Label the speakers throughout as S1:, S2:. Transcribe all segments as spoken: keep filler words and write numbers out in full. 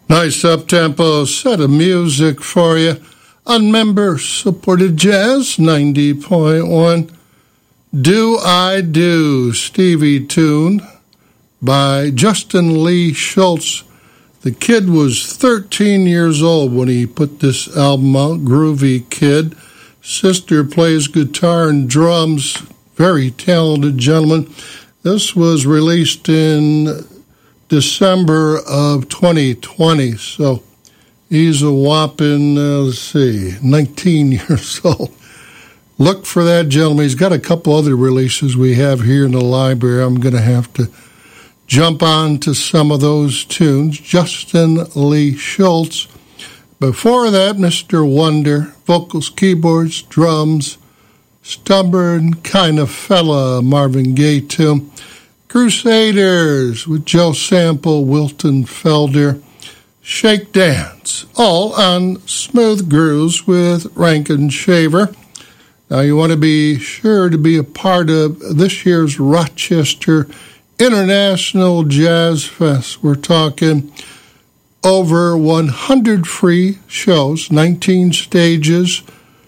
S1: Nice up-tempo set of music for you on member-supported Jazz ninety point one. Do I Do, Stevie tune by Justin Lee Schultz. The kid was thirteen years old when he put this album out, Groovy Kid. Sister plays guitar and drums, very talented gentleman. This was released in December of twenty twenty, so he's a whopping, uh, let's see, nineteen years old. Look for that gentleman. He's got a couple other releases we have here in the library. I'm going to have to jump on to some of those tunes. Justin Lee Schultz. Before that, Mister Wonder, vocals, keyboards, drums, Stubborn Kind of Fella, Marvin Gaye tune. Crusaders with Joe Sample, Wilton Felder, Shake Dance, all on Smooth Grooves with Rankin Shaver. Now you want to be sure to be a part of this year's Rochester International Jazz Fest. We're talking over one hundred free shows, nineteen stages,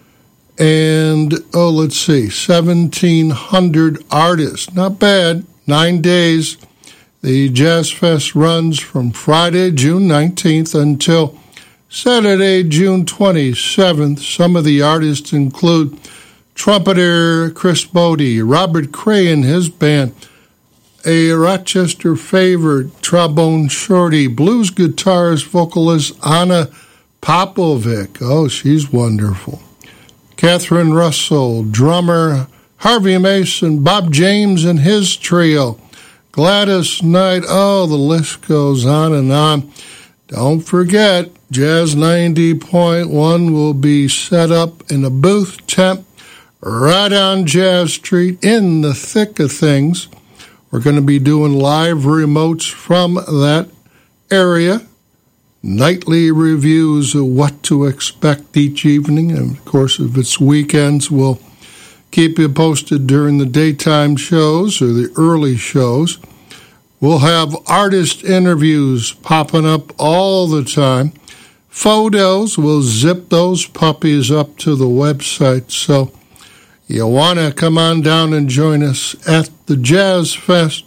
S1: and, oh, let's see, seventeen hundred artists. Not bad. Nine days. The Jazz Fest runs from Friday, June nineteenth until Saturday, June twenty-seventh. Some of the artists include trumpeter Chris Bodie, Robert Cray and his band, a Rochester favorite, trombone shorty, blues guitarist, vocalist Anna Popovic. Oh, she's wonderful. Catherine Russell, drummer Harvey Mason, Bob James and his trio, Gladys Knight. Oh, the list goes on and on. Don't forget, Jazz ninety point one will be set up in a booth tent right on Jazz Street in the thick of things. We're going to be doing live remotes from that area, nightly reviews of what to expect each evening, and of course, if it's weekends, we'll keep you posted during the daytime shows or the early shows. We'll have artist interviews popping up all the time. Photos, we'll zip those puppies up to the website. So you want to come on down and join us at the Jazz Fest.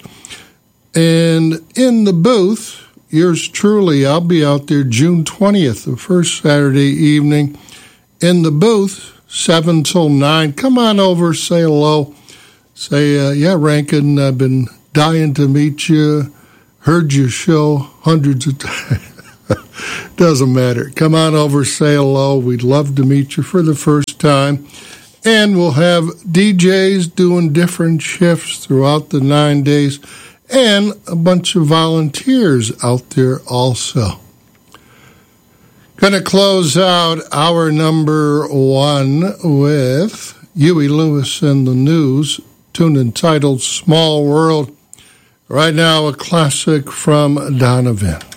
S1: And in the booth, yours truly, I'll be out there June twentieth, the first Saturday evening, in the booth, seven till nine. Come on over, say hello. Say, uh, yeah, Rankin, I've been dying to meet you. Heard your show hundreds of times. Doesn't matter. Come on over, say hello. We'd love to meet you for the first time. And we'll have D Js doing different shifts throughout the nine days and a bunch of volunteers out there also. Going to close out our number one with Huey Lewis and the News, tune entitled Small World. Right now, a classic from Donovan.